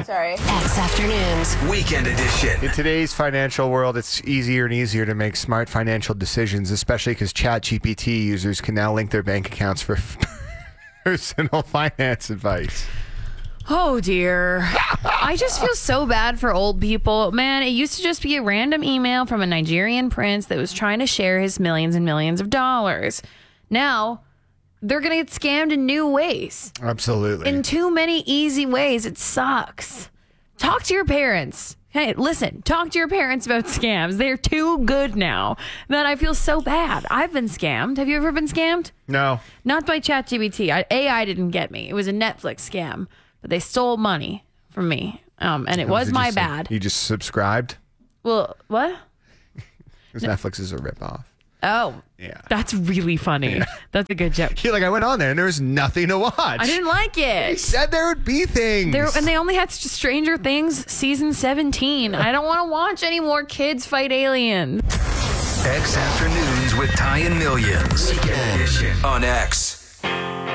Sorry. X Afternoons. Weekend edition. In today's financial world, it's easier and easier to make smart financial decisions, especially because ChatGPT users can now link their bank accounts for personal finance advice. Oh, dear. I just feel so bad for old people. Man, it used to just be a random email from a Nigerian prince that was trying to share his millions and millions of dollars. Now, they're going to get scammed in new ways. Absolutely. In too many easy ways. It sucks. Talk to your parents. Hey, listen, talk to your parents about scams. They're too good now that I feel so bad. I've been scammed. Have you ever been scammed? No. Not by ChatGPT. AI didn't get me. It was a Netflix scam. But they stole money from me. And it was my bad. You just subscribed? Well, what? Because Netflix is a ripoff. Oh. Yeah. That's really funny. Yeah. That's a good joke. You're like, I went on there and there was nothing to watch. I didn't like it. You said there would be things. And they only had Stranger Things season 17. I don't want to watch any more kids fight aliens. X Afternoons with Ty and Millions. Weekend edition on X.